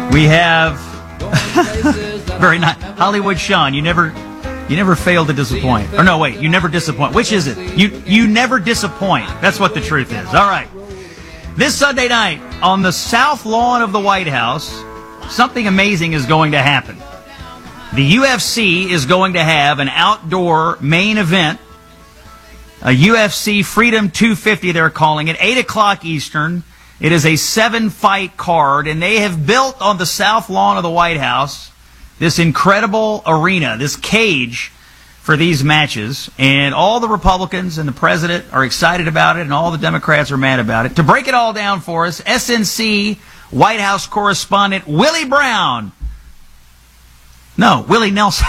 We have very nice Hollywood Sean. You never fail to disappoint. Or no, wait, you never disappoint. Which is it? You never disappoint. That's what the truth is. All right. This Sunday night on the south lawn of the White House, something amazing is going to happen. The UFC is going to have an outdoor main event, a UFC Freedom 250 they're calling it, 8 o'clock Eastern. It is a 7-fight card, and they have built on the south lawn of the White House this incredible arena, this cage for these matches. And all the Republicans and the president are excited about it, and all the Democrats are mad about it. To break it all down for us, SNC White House correspondent Willie Brown. No, Willie Nelson.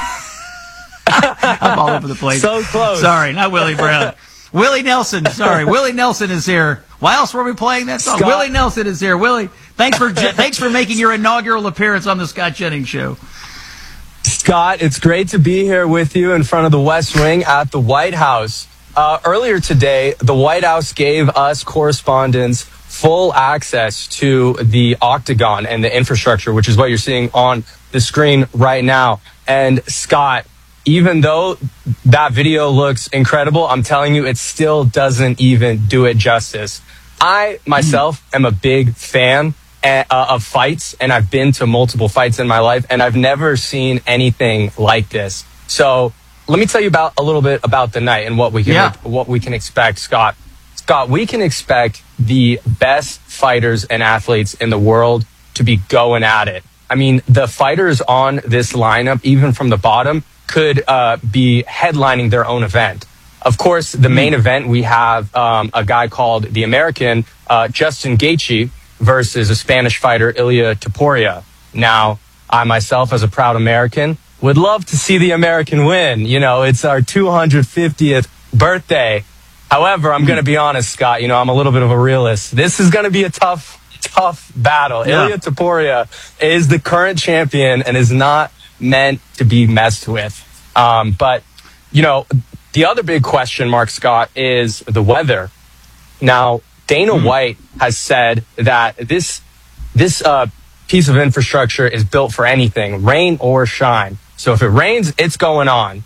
I'm all over the place. So close. Sorry, not Willie Brown. Willie Nelson, sorry. Willie Nelson is here. Why else were we playing that song? Scott. Willie Nelson is here. Willie, thanks for making your inaugural appearance on the Scott Jennings Show. Scott, it's great to be here with you in front of the West Wing at the White House. Earlier today, the White House gave us correspondents full access to the Octagon and the infrastructure, which is what you're seeing on the screen right now. And Scott, even though that video looks incredible, I'm telling you, it still doesn't even do it justice. I, myself, am a big fan of fights, and I've been to multiple fights in my life, and I've never seen anything like this. So let me tell you a little bit about the night and what we can expect, Scott. Scott, we can expect the best fighters and athletes in the world to be going at it. I mean, the fighters on this lineup, even from the bottom, could be headlining their own event. Of course, the main event, we have a guy called the American, Justin Gaethje, versus a Spanish fighter, Ilia Topuria. Now, I myself, as a proud American, would love to see the American win. You know, it's our 250th birthday. However, I'm going to be honest, Scott, I'm a little bit of a realist. This is going to be a tough battle. Yeah. Ilia Topuria is the current champion and is not meant to be messed with. But, the other big question mark, Scott, is the weather. Now, Dana White has said that this piece of infrastructure is built for anything, rain or shine. So if it rains, it's going on.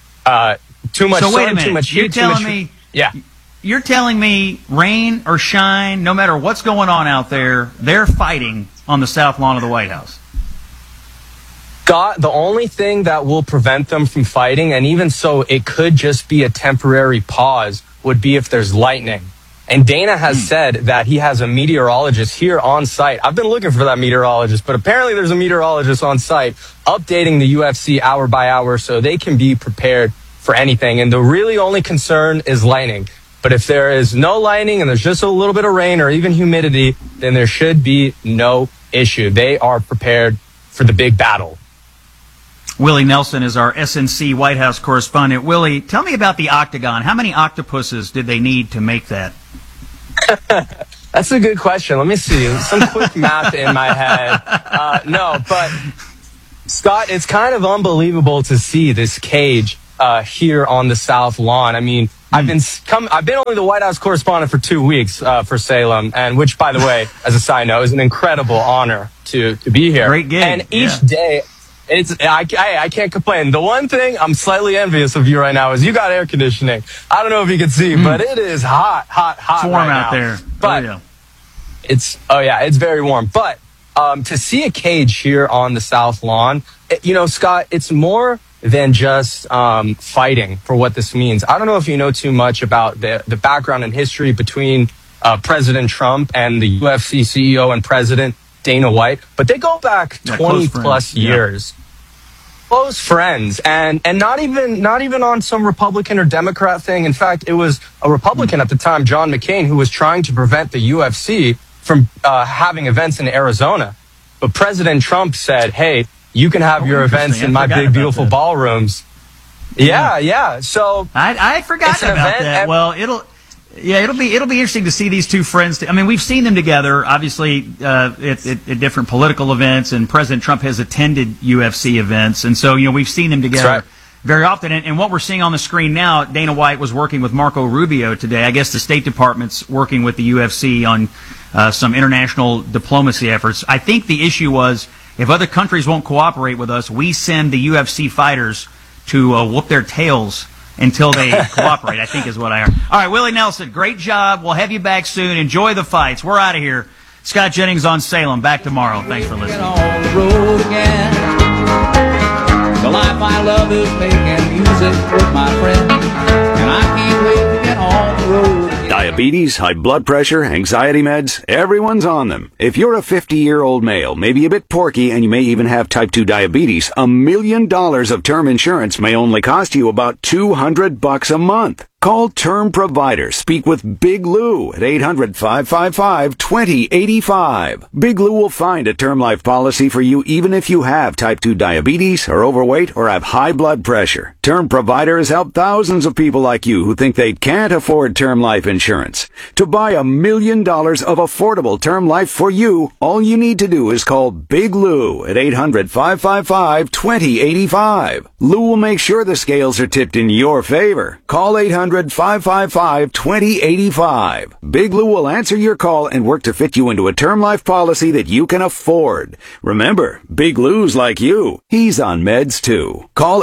Too much sun, too much heat. You're telling me rain or shine, no matter what's going on out there, they're fighting on the south lawn of the White House. Scott, the only thing that will prevent them from fighting, and even so, it could just be a temporary pause, would be if there's lightning. And Dana has said that he has a meteorologist here on site. I've been looking for that meteorologist, but apparently there's a meteorologist on site updating the UFC hour by hour so they can be prepared for anything. And the really only concern is lightning. But if there is no lightning and there's just a little bit of rain or even humidity, then there should be no issue. They are prepared for the big battle. Willie Nelson is our SNC White House correspondent. Willie, tell me about the Octagon. How many octopuses did they need to make that? That's a good question. Let me see. Some quick math in my head. No, but Scott, it's kind of unbelievable to see this cage here on the South Lawn. I mean, I've been only the White House correspondent for 2 weeks for Salem, and which, by the way, as a side note, is an incredible honor to be here. Great gig. And each day, I can't complain. The one thing I'm slightly envious of you right now is you got air conditioning. I don't know if you can see, but it is hot It's warm right out now. there. But it's very warm. But to see a cage here on the South Lawn, Scott, it's more than just fighting for what this means. I don't know if you know too much about the background and history between President Trump and the UFC CEO and president Dana White, but they go back 20 plus years. Close friends, and not even on some Republican or Democrat thing. In fact, it was a Republican at the time, John McCain, who was trying to prevent the UFC from having events in Arizona. But President Trump said, "Hey, you can have your events in my big, beautiful ballrooms." Yeah. So I forgot about that. Well, it'll be interesting to see these two friends. I mean, we've seen them together, obviously, at different political events, and President Trump has attended UFC events, and so we've seen them together. That's right. very often. And what we're seeing on the screen now, Dana White was working with Marco Rubio today. I guess the State Department's working with the UFC on some international diplomacy efforts. I think the issue was if other countries won't cooperate with us, we send the UFC fighters to whoop their tails until they cooperate, I think is what I heard. All right, Willie Nelson, great job. We'll have you back soon. Enjoy the fights. We're out of here. Scott Jennings on Salem. Back tomorrow. Thanks for listening. On the road again. The life I love is making music with my friends, and I can't wait to get on the road again. Diabetes, high blood pressure, anxiety meds, everyone's on them. If you're a 50-year-old male, maybe a bit porky, and you may even have type 2 diabetes, $1 million of term insurance may only cost you about $200 a month. Call Term Provider. Speak with Big Lou at 800-555-2085. Big Lou will find a term life policy for you even if you have type 2 diabetes, are overweight, or have high blood pressure. Term Provider has helped thousands of people like you who think they can't afford term life insurance. To buy $1 million of affordable term life for you, all you need to do is call Big Lou at 800-555-2085. Lou will make sure the scales are tipped in your favor. Call 800-555-2085. Big Lou will answer your call and work to fit you into a term life policy that you can afford. Remember, Big Lou's like you. He's on meds too. Call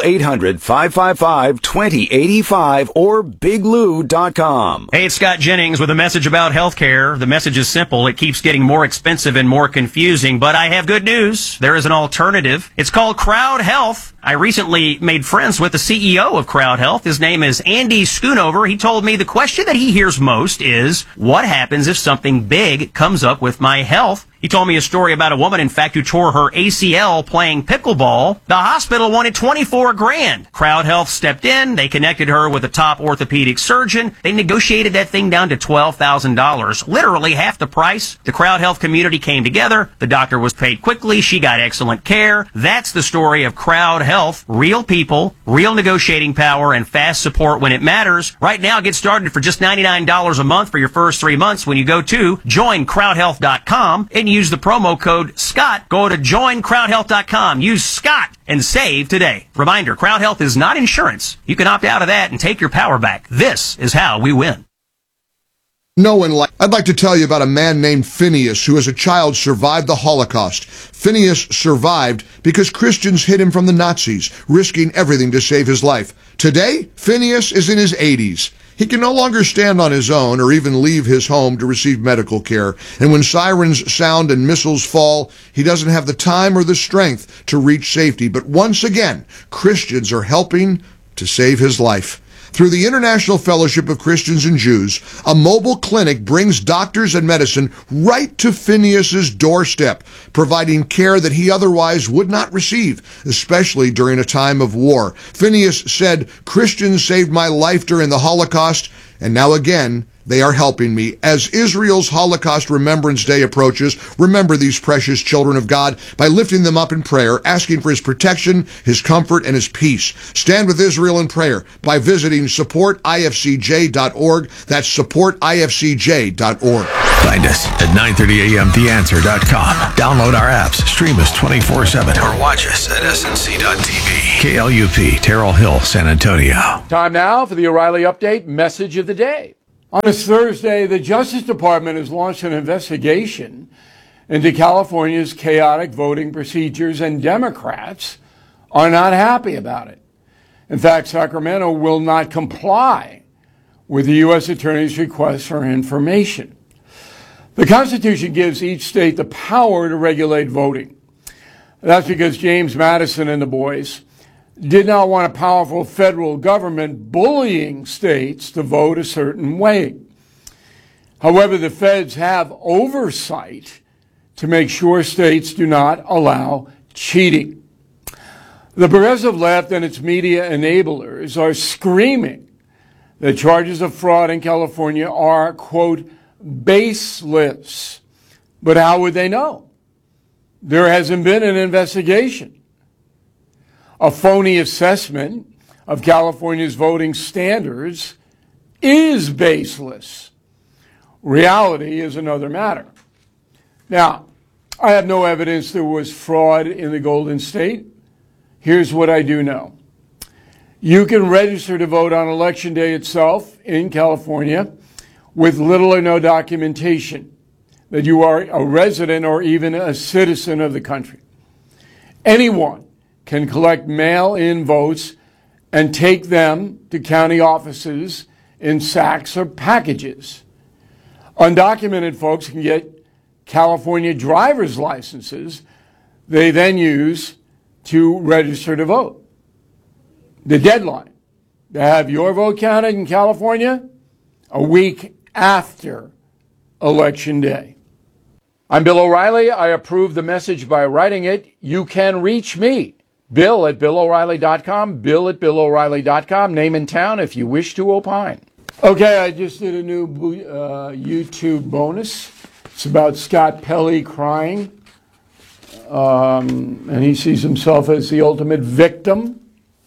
800-555-2085 or biglou.com. Hey, it's Scott Jennings with a message about healthcare. The message is simple. It keeps getting more expensive and more confusing, but I have good news. There is an alternative. It's called Crowd Health. I recently made friends with the CEO of Crowd Health. His name is Andy Schoonover. He told me the question that he hears most is, what happens if something big comes up with my health? He told me a story about a woman, in fact, who tore her ACL playing pickleball. The hospital wanted $24,000. Crowd Health stepped in. They connected her with a top orthopedic surgeon. They negotiated that thing down to $12,000, literally half the price. The Crowd Health community came together. The doctor was paid quickly. She got excellent care. That's the story of Crowd Health. Real people, real negotiating power, and fast support when it matters. Right now, get started for just $99 a month for your first 3 months when you go to joincrowdhealth.com and use the promo code SCOTT. Go to joincrowdhealth.com. Use SCOTT and save today. Reminder, Crowd Health is not insurance. You can opt out of that and take your power back. This is how we win. I'd like to tell you about a man named Phineas who as a child survived the Holocaust. Phineas survived because Christians hid him from the Nazis, risking everything to save his life. Today, Phineas is in his 80s. He can no longer stand on his own or even leave his home to receive medical care. And when sirens sound and missiles fall, he doesn't have the time or the strength to reach safety. But once again, Christians are helping to save his life. Through the International Fellowship of Christians and Jews, a mobile clinic brings doctors and medicine right to Phineas's doorstep, providing care that he otherwise would not receive, especially during a time of war. Phineas said, "Christians saved my life during the Holocaust, and now again, they are helping me." As Israel's Holocaust Remembrance Day approaches, remember these precious children of God by lifting them up in prayer, asking for his protection, his comfort, and his peace. Stand with Israel in prayer by visiting supportifcj.org. That's supportifcj.org. Find us at 930amtheanswer.com. Download our apps, stream us 24/7, or watch us at snc.tv. KLUP, Terrell Hill, San Antonio. Time now for the O'Reilly Update Message of the Day. On this Thursday, the Justice Department has launched an investigation into California's chaotic voting procedures, and Democrats are not happy about it. In fact, Sacramento will not comply with the U.S. Attorney's request for information. The Constitution gives each state the power to regulate voting. That's because James Madison and the boys did not want a powerful federal government bullying states to vote a certain way. However, the feds have oversight to make sure states do not allow cheating. The progressive left and its media enablers are screaming that charges of fraud in California are, quote, baseless. But how would they know? There hasn't been an investigation. A phony assessment of California's voting standards is baseless. Reality is another matter. Now, I have no evidence there was fraud in the Golden State. Here's what I do know. You can register to vote on Election Day itself in California with little or no documentation that you are a resident or even a citizen of the country. Anyone can collect mail-in votes and take them to county offices in sacks or packages. Undocumented folks can get California driver's licenses they then use to register to vote. The deadline to have your vote counted in California, a week after Election Day. I'm Bill O'Reilly. I approve the message by writing it. You can reach me, Bill at BillO'Reilly.com, Bill at BillO'Reilly.com, name and town if you wish to opine. Okay, I just did a new YouTube bonus. It's about Scott Pelley crying. And he sees himself as the ultimate victim.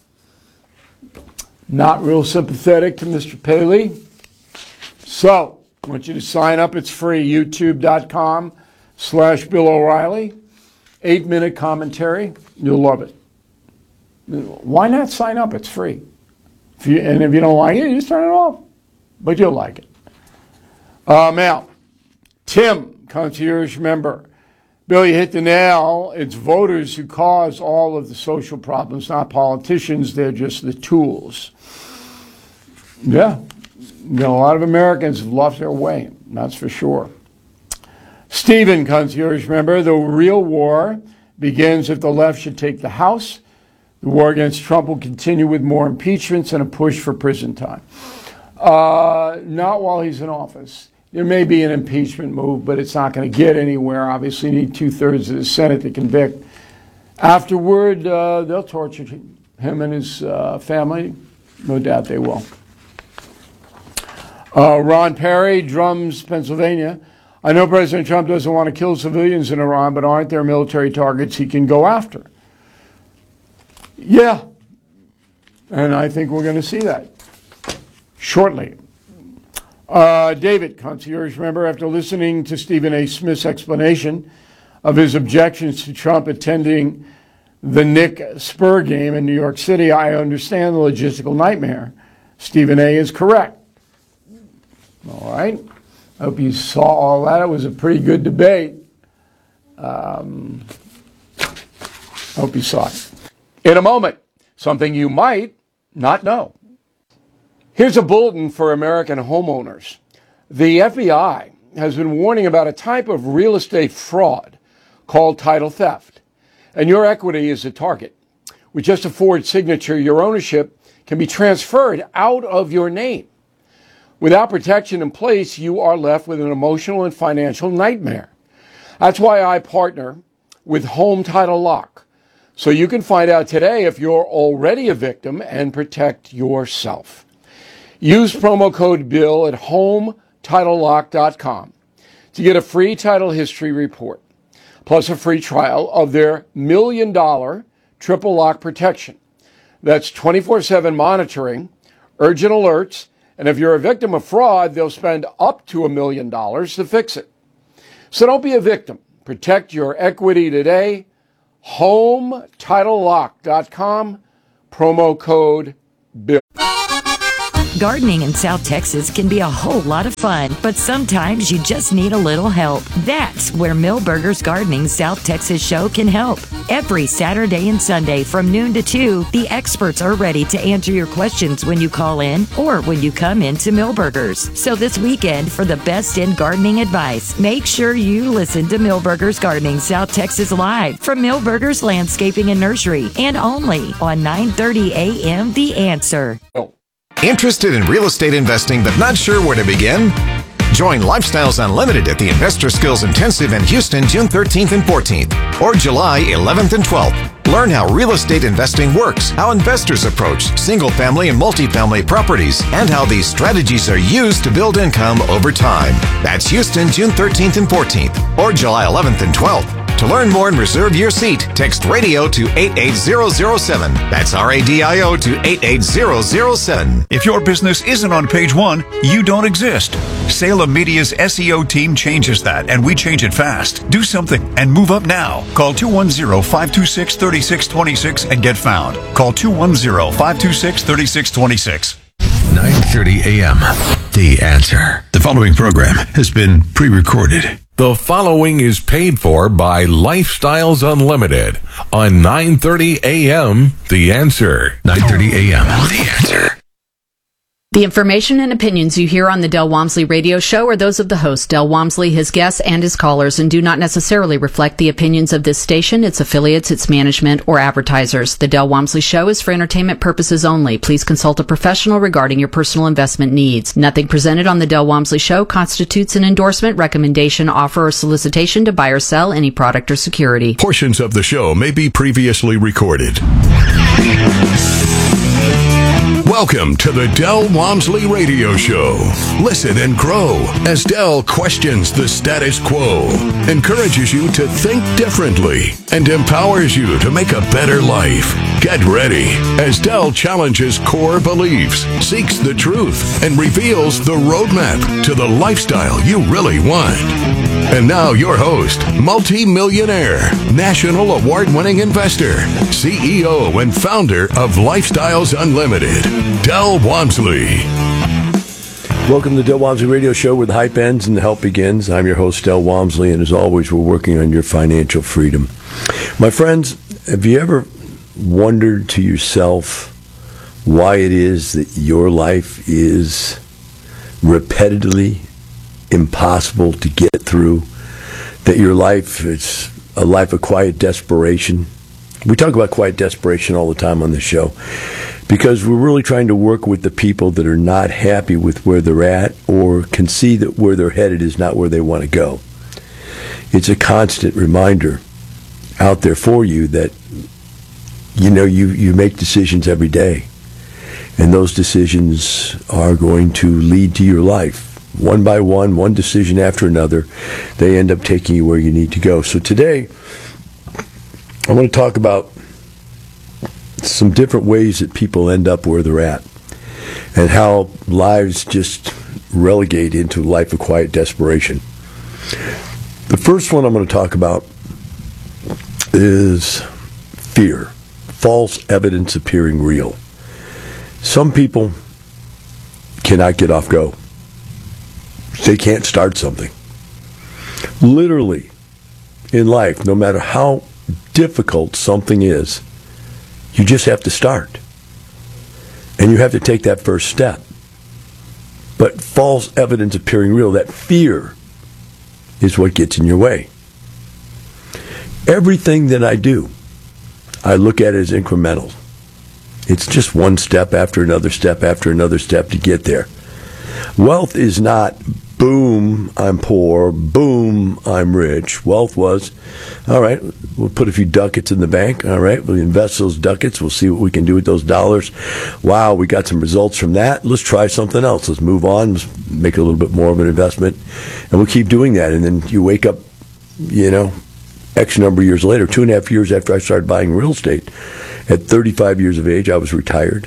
Not real sympathetic to Mr. Paley. So, I want you to sign up. It's free. YouTube.com/Bill O'Reilly. 8-minute commentary. You'll love it. Why not sign up? It's free. If you don't like it, you just turn it off. But you'll like it. Now, Tim, concierge member. Bill, you hit the nail. It's voters who cause all of the social problems, not politicians. They're just the tools. Yeah. A lot of Americans have lost their way. That's for sure. Stephen, concierge member. The real war begins if the left should take the House. The war against Trump will continue with more impeachments and a push for prison time. Not while he's in office. There may be an impeachment move, but it's not going to get anywhere. Obviously, you need 2/3 of the Senate to convict. Afterward, they'll torture him and his family. No doubt they will. Ron Perry, Drums, Pennsylvania. I know President Trump doesn't want to kill civilians in Iran, but aren't there military targets he can go after? Yeah. And I think we're going to see that shortly. David, concierge member, after listening to Stephen A. Smith's explanation of his objections to Trump attending the Knick Spur game in New York City, I understand the logistical nightmare. Stephen A. is correct. All right. I hope you saw all that. It was a pretty good debate. I hope you saw it. In a moment, something you might not know. Here's a bulletin for American homeowners. The FBI has been warning about a type of real estate fraud called title theft, and your equity is a target. With just a forged signature, your ownership can be transferred out of your name. Without protection in place, you are left with an emotional and financial nightmare. That's why I partner with Home Title Lock, so you can find out today if you're already a victim and protect yourself. Use promo code BILL at HomeTitleLock.com to get a free title history report, plus a free trial of their $1 million triple lock protection. That's 24/7 monitoring, urgent alerts, and if you're a victim of fraud, they'll spend up to $1 million to fix it. So don't be a victim. Protect your equity today. HomeTitleLock.com, promo code BILL. Gardening in South Texas can be a whole lot of fun, but sometimes you just need a little help. That's where Millburgers Gardening South Texas show can help. Every Saturday and Sunday from noon to 2, the experts are ready to answer your questions when you call in or when you come into Millburgers. So this weekend, for the best in gardening advice, make sure you listen to Millburgers Gardening South Texas live from Millburgers Landscaping and Nursery, and only on 9:30 a.m. The Answer. Interested in real estate investing but not sure where to begin? Join Lifestyles Unlimited at the Investor Skills Intensive in Houston, June 13th and 14th, or July 11th and 12th. Learn how real estate investing works, how investors approach single-family and multifamily properties, and how these strategies are used to build income over time. That's Houston, June 13th and 14th, or July 11th and 12th. To learn more and reserve your seat, text radio to 88007. That's RADIO to 88007. If your business isn't on page one, you don't exist. Salem Media's SEO team changes that, and we change it fast. Do something and move up now. Call 210-526-3626 and get found. Call 210-526-3626. 9:30 a.m. The Answer. The following program has been pre-recorded. The following is paid for by Lifestyles Unlimited on 9:30 a.m. The Answer. 9:30 a.m. The Answer. The information and opinions you hear on the Del Walmsley Radio Show are those of the host, Del Walmsley, his guests, and his callers, and do not necessarily reflect the opinions of this station, its affiliates, its management, or advertisers. The Del Walmsley Show is for entertainment purposes only. Please consult a professional regarding your personal investment needs. Nothing presented on the Del Walmsley Show constitutes an endorsement, recommendation, offer, or solicitation to buy or sell any product or security. Portions of the show may be previously recorded. Welcome to the Del Walmsley Radio Show. Listen and grow as Del questions the status quo, encourages you to think differently, and empowers you to make a better life. Get ready as Del challenges core beliefs, seeks the truth, and reveals the roadmap to the lifestyle you really want. And now your host, multi-millionaire, national award-winning investor, CEO and founder of Lifestyles Unlimited, Del Walmsley. Welcome to the Del Walmsley Radio Show, where the hype ends and the help begins. I'm your host, Del Walmsley, and as always, we're working on your financial freedom. My friends, have you ever wondered to yourself why it is that your life is repetitively impossible to get through, that your life is a life of quiet desperation? We talk about quiet desperation all the time on this show because we're really trying to work with the people that are not happy with where they're at or can see that where they're headed is not where they want to go. It's a constant reminder out there for you that, you know, you make decisions every day, and those decisions are going to lead to your life. One by one decision after another, they end up taking you where you need to go. So today, I want to talk about some different ways that people end up where they're at and how lives just relegate into a life of quiet desperation. The first one I'm going to talk about is fear, false evidence appearing real. Some people cannot get off go. They can't start something. Literally, in life, no matter how difficult something is, you just have to start. And you have to take that first step. But false evidence appearing real, that fear, is what gets in your way. Everything that I do, I look at it as incremental. It's just one step after another step after another step to get there. Wealth is not, boom, I'm poor, boom, I'm rich. Wealth was, all right, we'll put a few ducats in the bank, all right, we'll invest those ducats, we'll see what we can do with those dollars. Wow, we got some results from that. Let's try something else. Let's move on, let's make a little bit more of an investment, and we'll keep doing that. And then you wake up, you know, X number of years later, 2.5 years after I started buying real estate, at 35 years of age, I was retired.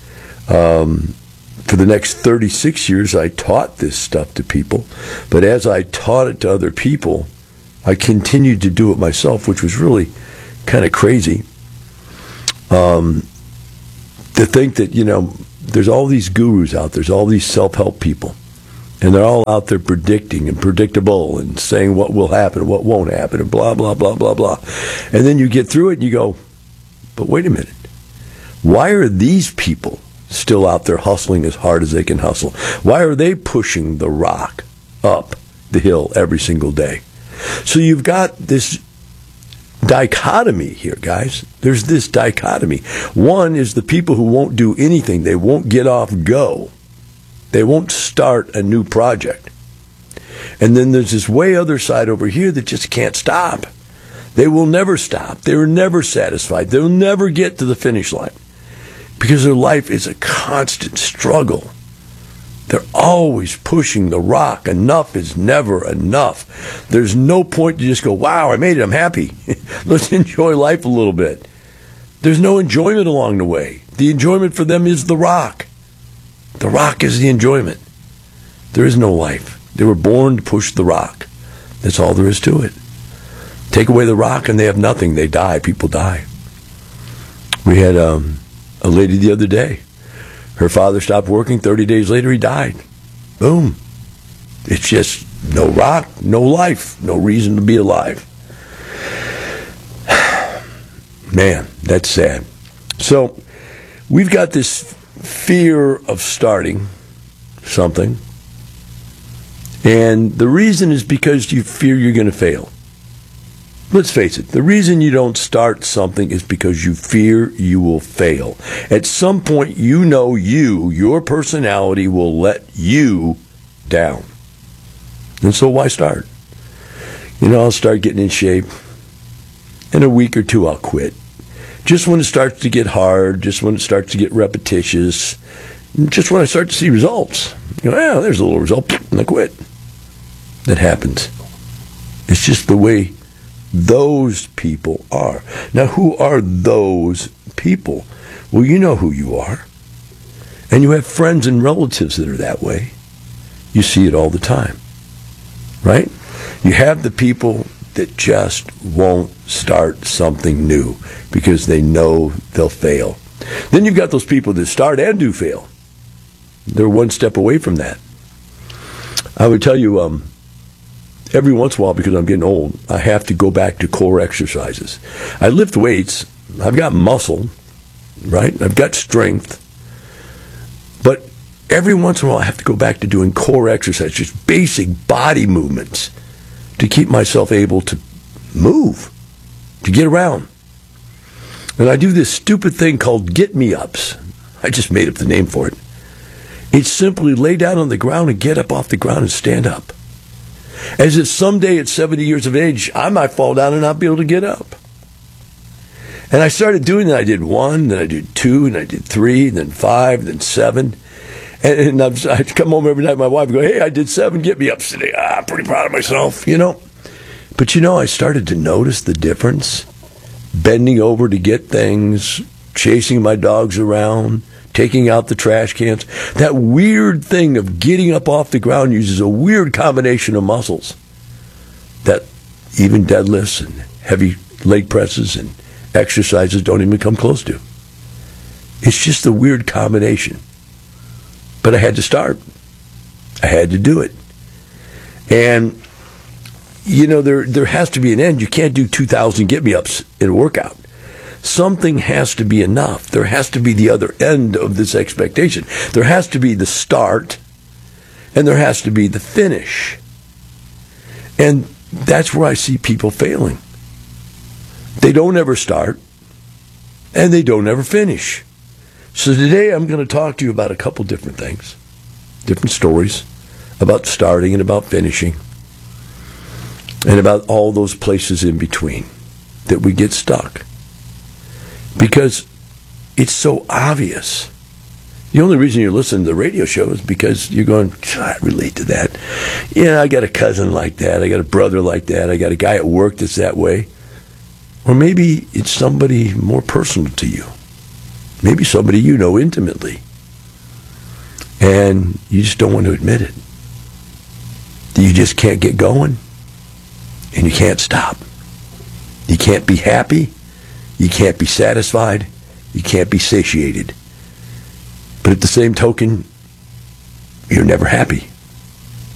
For the next 36 years, I taught this stuff to people. But as I taught it to other people, I continued to do it myself, which was really kind of crazy. To think that, you know, there's all these gurus out there, there's all these self-help people, and they're all out there predicting and predictable and saying what will happen, what won't happen, and blah, blah, blah, blah, blah. And then you get through it and you go, but wait a minute. Why are these people still out there hustling as hard as they can hustle? Why are they pushing the rock up the hill every single day? So you've got this dichotomy here, guys. There's this dichotomy. One is the people who won't do anything. They won't get off go. They won't start a new project. And then there's this way other side over here that just can't stop. They will never stop. They're never satisfied. They'll never get to the finish line, because their life is a constant struggle. They're always pushing the rock. Enough is never enough. There's no point to just go, wow, I made it, I'm happy. Let's enjoy life a little bit. There's no enjoyment along the way. The enjoyment for them is the rock. The rock is the enjoyment. There is no life. They were born to push the rock. That's all there is to it. Take away the rock and they have nothing. They die. People die. We had a lady the other day. Her father stopped working. 30 days later, he died. Boom. It's just no rock, no life, no reason to be alive. Man, that's sad. So we've got this fear of starting something. And the reason is because you fear you're going to fail. Let's face it, the reason you don't start something is because you fear you will fail. At some point, you know your personality will let you down. And so why start? I'll start getting in shape. In a week or two, I'll quit. Just when it starts to get hard, just when it starts to get repetitious, just when I start to see results. There's a little result, and I quit. That happens. It's just the way those people are. Now, who are those people? Well, you know who you are. And you have friends and relatives that are that way. You see it all the time. Right? You have the people that just won't start something new because they know they'll fail. Then you've got those people that start and do fail. They're one step away from that. I would tell you, every once in a while, because I'm getting old, I have to go back to core exercises. I lift weights. I've got muscle, right? I've got strength. But every once in a while, I have to go back to doing core exercises, just basic body movements to keep myself able to move, to get around. And I do this stupid thing called get-me-ups. I just made up the name for it. It's simply lay down on the ground and get up off the ground and stand up. As if someday at 70 years of age, I might fall down and not be able to get up. And I started doing that. I did 1, then I did 2, and I did 3, then 5, then 7. And I'd come home every night, my wife would go, hey, I did 7 get-me-ups today. I'm pretty proud of myself, But I started to notice the difference. Bending over to get things, chasing my dogs around, taking out the trash cans. That weird thing of getting up off the ground uses a weird combination of muscles that even deadlifts and heavy leg presses and exercises don't even come close to. It's just a weird combination. But I had to start. I had to do it. And, there has to be an end. You can't do 2,000 get-me-ups in a workout. Something has to be enough. There has to be the other end of this expectation. There has to be the start, and there has to be the finish. And that's where I see people failing. They don't ever start, and they don't ever finish. So today I'm going to talk to you about a couple different things, different stories about starting and about finishing, and about all those places in between that we get stuck. Because it's so obvious. The only reason you're listening to the radio show is because you're going, I relate to that. Yeah, I got a cousin like that. I got a brother like that. I got a guy at work that's that way. Or maybe it's somebody more personal to you. Maybe somebody you know intimately. And you just don't want to admit it. You just can't get going. And you can't stop. You can't be happy. You can't be satisfied. You can't be satiated. But at the same token, you're never happy.